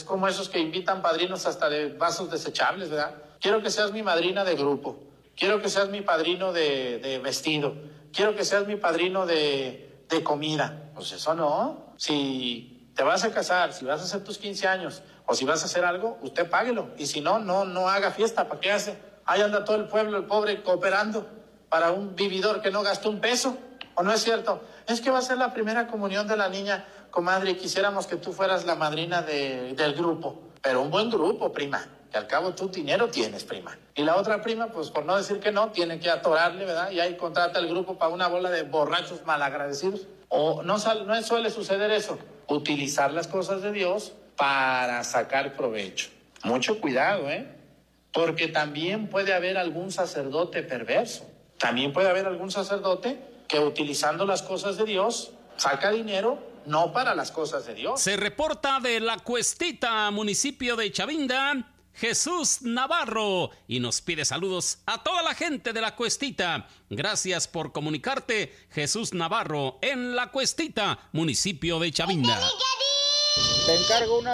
como esos que invitan padrinos hasta de vasos desechables, ¿verdad? Quiero que seas mi madrina de grupo. Quiero que seas mi padrino de vestido. Quiero que seas mi padrino de comida. Pues eso no. Si te vas a casar, si vas a hacer tus 15 años o si vas a hacer algo, usted páguelo. Y si no, no haga fiesta. ¿Para qué hace? Ahí anda todo el pueblo, el pobre, cooperando para un vividor que no gastó un peso. ¿O no es cierto? Es que va a ser la primera comunión de la niña, comadre, y quisiéramos que tú fueras la madrina del grupo. Pero un buen grupo, prima. Que al cabo tú dinero tienes, prima. Y la otra prima, pues por no decir que no, tiene que atorarle, ¿verdad? Y ahí contrata el grupo para una bola de borrachos malagradecidos. O no suele suceder eso. Utilizar las cosas de Dios para sacar provecho. Mucho cuidado, ¿eh? Porque también puede haber algún sacerdote perverso. También puede haber algún sacerdote que utilizando las cosas de Dios saca dinero no para las cosas de Dios. Se reporta de La Cuestita, municipio de Chavinda, Jesús Navarro, y nos pide saludos a toda la gente de La Cuestita. Gracias por comunicarte, Jesús Navarro, en La Cuestita, municipio de Chavinda. Te encargo una